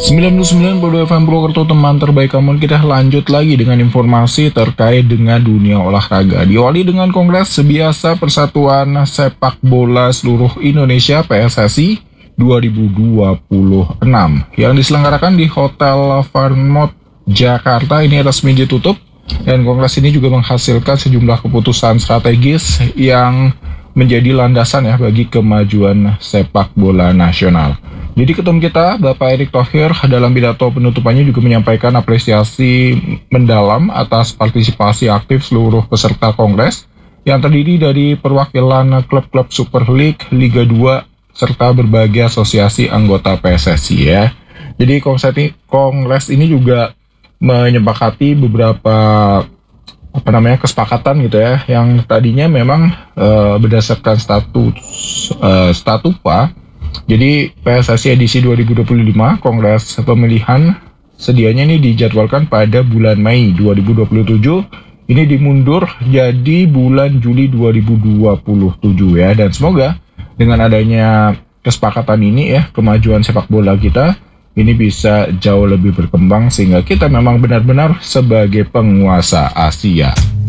99,2 FM Purwokerto, teman terbaik kamu. Kita lanjut lagi dengan informasi terkait dengan dunia olahraga. Diawali dengan kongres sebiasa Persatuan Sepak Bola Seluruh Indonesia PSSI 2026 yang diselenggarakan di Hotel Fairmont Jakarta ini resmi ditutup, dan kongres ini juga menghasilkan sejumlah keputusan strategis yang menjadi landasan ya bagi kemajuan sepak bola nasional. Jadi ketum kita Bapak Erick Thohir dalam pidato penutupannya juga menyampaikan apresiasi mendalam atas partisipasi aktif seluruh peserta kongres yang terdiri dari perwakilan klub-klub Super League, Liga 2, serta berbagai asosiasi anggota PSSI ya. Jadi kongres ini juga menyepakati beberapa kesepakatan gitu ya, yang tadinya memang berdasarkan statuta. Jadi PSSI edisi 2025 Kongres Pemilihan sedianya ini dijadwalkan pada bulan Mei 2027. Ini dimundur jadi bulan Juli 2027 ya, dan semoga dengan adanya kesepakatan ini ya, kemajuan sepak bola kita ini bisa jauh lebih berkembang sehingga kita memang benar-benar sebagai penguasa Asia.